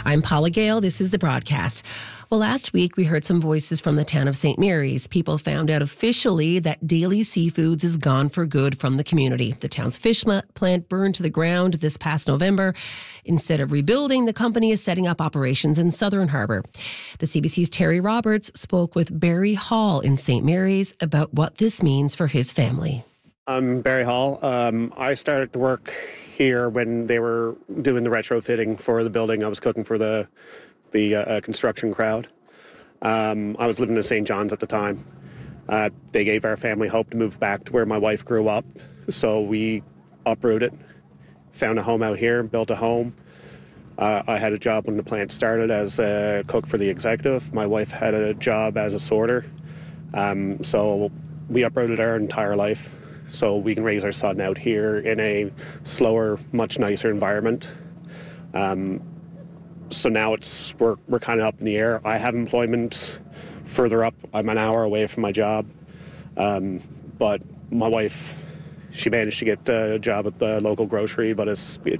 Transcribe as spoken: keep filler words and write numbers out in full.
I'm Paula Gale. This is The Broadcast. Well, last week we heard some voices from the town of Saint Mary's. People found out officially that Daily Seafoods is gone for good from the community. The town's fish plant burned to the ground this past November. Instead of rebuilding, the company is setting up operations in Southern Harbour. The C B C's Terry Roberts spoke with Barry Hall in Saint Mary's about what this means for his family. I'm Barry Hall. Um, I started to work here when they were doing the retrofitting for the building. I was cooking for the the uh, construction crowd. Um, I was living in Saint John's at the time. Uh, they gave our family hope to move back to where my wife grew up. So we uprooted, found a home out here, built a home. Uh, I had a job when the plant started as a cook for the executive. My wife had a job as a sorter. Um, so we uprooted our entire life so we can raise our son out here in a slower, much nicer environment. Um, So now it's we're we're kind of up in the air. I have employment further up. I'm an hour away from my job, um, but my wife, she managed to get a job at the local grocery, but it's